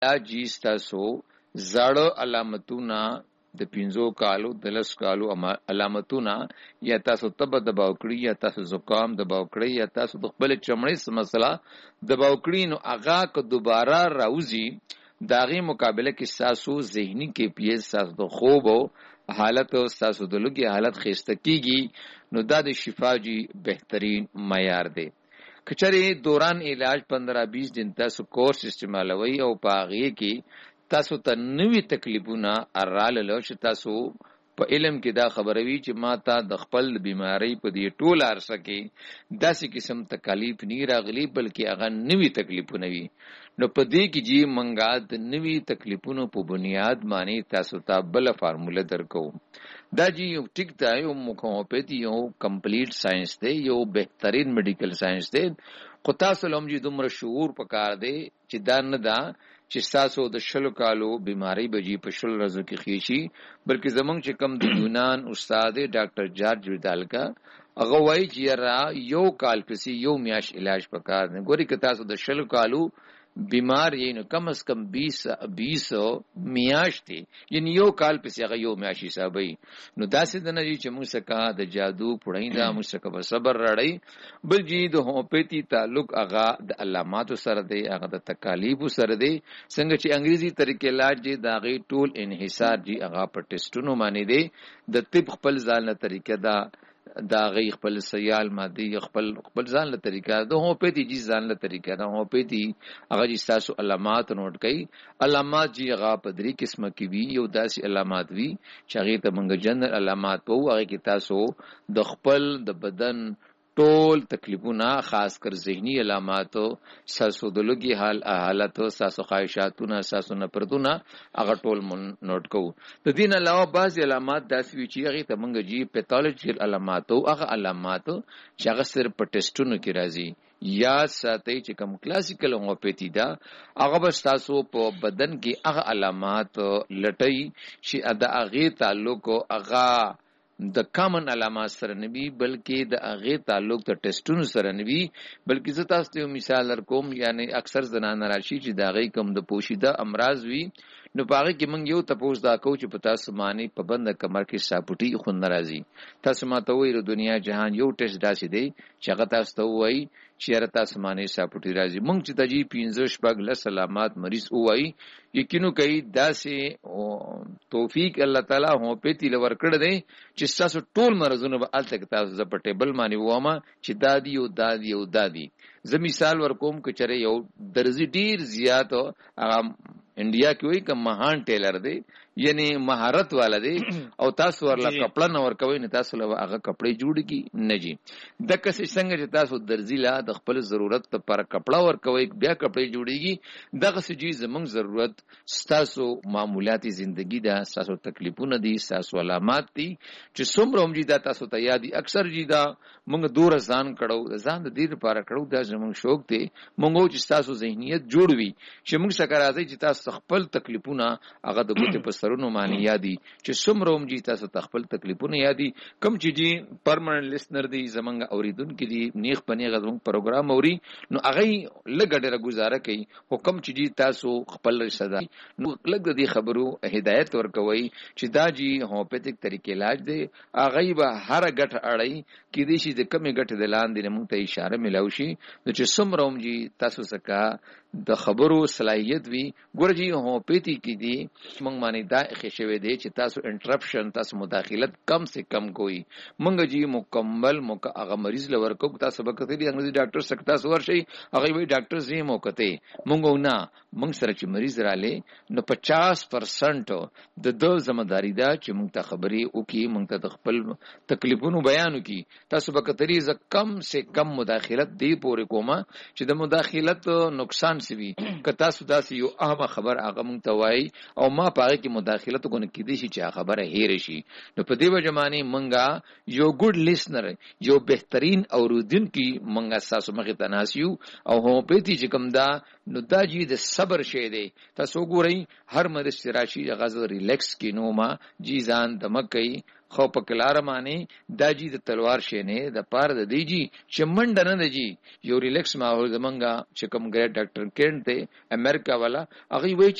جی ستاسو زړه علامتونه د 15 کالو د 10 کالو علامتونه یا تاسو تب دباو کړی یا تاسو زکام دباو کړی یا تاسو د خپل چمړې مسله دباو کړی نو هغه که دوباره راوځي داغي مقابله کې تاسو ذهني کیفیت تاسو د خوب او حالت او تاسو د لوګي حالت خسته کیږي نو دا د شفا جی بهترین معیار دی. کچره دوران علاج 15-20 دن تاسو کورس استعمالوي او پاغي کې تاسو ته نوې تکلیفونه اراله لو چې تاسو په علم کې دا خبروي چې ما ته د خپل بیماری په دې ټول عرصه کې داسې قسم تکلیف نه راغلي بلکې هغه نوې تکلیفونه وي. نو په دې کې جی منګا د نوې تکلیفونو په بنیاد باندې تاسو ته بل فارموله درکو. دا جی یو ټیک دا یو هومیوپیتي یو کمپلیټ ساينس دی یو بهترین میډیکل ساينس دی خو تاسو لوم جی دومره شعور پکار دی چې دا نه دا چې تاسو د شلو کالو بیماری بجی په شل ورځو کې خېشي بلکې زمونږ چې کم د یونان استاد ډاکټر جارج ویدال کا هغه وایي چې یو کال پسې یو میاش علاج پکار نه ګوري که تاسو د شلو کالو بیمار یې نو کم از کم 20 میاش دی یعنی یو کال پسې هغه یو میاش حسابي نو داسې د نه چې موږ څخه د جادو پړیندا موږ څخه په صبر راړی بل جی د هومیوپیتي تعلق هغه د علامات سره دی هغه د تکالیف سره دی څنګه چې انګریزي طریقې علاج دی دا غي ټول انحصار جی هغه په ټیسټونو باندې دی د طب خپل ځان له طریقې دا غي خپل سیال مادي خپل ځان له طریقه د هومیوپیتي جی ځان له طریقه د هومیوپیتي هغه جی تاسو علامات نوٹ کړئ. علامات جی هغه په درې قسمه کې وی یو داسې علامات وی چې هغه ته موږ جنرال علامات په هغه کې تاسو د خپل د بدن ټول تکلیفونه خاص کر ذهني علاماتو ساسو د لوګي حالاتو ساسو خواهشاتونه ساسو نفرتونه هغه ټول نوٹ کو. د دین علاوه بعض علامات داسې وی چې هغه ته موږ جی پیتالوجیکل علاماتو هغه علاماتو چې هغه صرف په ټیسټونو کې راځي یا ساتي چې کوم کلاسیکل هومیوپیتي دا هغه بس تاسو په بدن کې هغه علامات لټي چې ادا هغه تعلق هغه د کامن علامات سره نوي بلکې د هغه تعلق ته ټیسټونو سره نوي بلکې زه تاسو ته مثال درکوم یعنی اکثر زنانه راشي چې دا غي کم د پوشیده امراض وي نو پاره کې موږ یو تاسو دا کو چې پتا سمانی پابند کمر کې ساپټي خون ناراضي تاسو ماته وایي دنیا جهان یو ټیسټ داسې دی چې هغه تاسو ته وایي چې تاسو سمانی ساپټي راځي موږ چې د جی 15 شپږ له سلامات مریض وایي یقینو کوي داسې توفیق الله تعالی هومیوپیتي لور کړ دی چې تاسو ټول مرزونه به الته تاسو ز په ټیبل باندې وامه چې دادی او دادی زه مثال ورکوم چې چره یو درزي ډیر زیات انډیا کې وای کوم مهان ټیلر دی یعنی مهارت والا دی او تاسو ورلا کپڑا نه ورکوي نه تاسو له هغه کپڑے جوړ کی نه جی د کسې څنګه چې تاسو درزي لا د خپل ضرورت لپاره کپڑا ورکوي بیا کپڑے جوړیږي دغه سږي زمونږ ضرورت تاسو معمولاتي ژوندۍ دا تاسو تکلیفونه دي تاسو علامات دي چې څومره هم جی دا تاسو ته یادي اکثر جی دا موږ دور ځان کړو ځان د دې لپاره کړو دا زمونږ شوق دی موږ چې تاسو ذهنیت جوړوي چې موږ څنګه راځي چې تاسو خپل تکلیفونه هغه د ګوتې په سرونو باندې یادي چې څومره هم جی تاسو خپل تکلیفونه یادي کم چې جی پرمننت لسنر دی زمونږ اوریدونکو دي نیخ پنی غوږ پروګرام اوري نو هغه لګډره گزاره کوي حکم چې جی تاسو خپل صدا نو لګ دې خبرو هدایت ورکوي چې دا جی هومیوپیتیک طریقې علاج دی هغه به هر غټ اړای کې دي چې د کمی غټ د لاندې موږ ته اشاره ملو شي نو چې څومره هم جی تاسو څخه د خبرو صلاحیت وی ګورجی هومیوپیتي کې دي موږ باندې دا خښوي دي چې تاسو انټرپشن تاسو مداخلت کم سے کم کوئی موږ جی مکمل هغه مریض لور کو تاسو وکړي دي انګریزي ډاکټر سکتا سور شي هغه وی ډاکټر زی موکته موږ نه موږ سره چې مریض رااله نو 50% د دو ځمداري دا چې موږ ته خبري وکي موږ ته خپل تکلیفونو بیان وکي تاسو وکړي ز کم سے کم مداخلت دی پورې کومه چې د مداخلت نقصان سوي که تاسو داسې یو اهم خبر هغه مونږ ته وایي او ما پاره کې مداخلت کوونه کېدی شي چې خبره هېر شي نو په دې وجه باندې مونږه یو ګډ لیسنر یو بهترین اوریدونکو مونږه تاسو مخې ته ناسیو او هومیوپیتي چې کوم دا نو دا جی د صبر شی دی تاسو ګورئ هر مریض راشي غزو ریلیکس کینو ما جی ځان دمکې خو په کلار معنی داجی د تلوار شي نه د پار د دیجی چمنډ نه دیجی یو ریلیکس ماحول زمنګا چې کوم ګریټ ډاکټر کین ته امریکا والا هغه وی